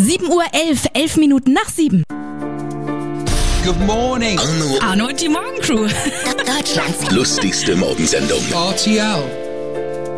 7:11 11 Minuten nach 7. Good morning. Arno und die Morgencrew. Deutschlands lustigste Morgensendung. RTL.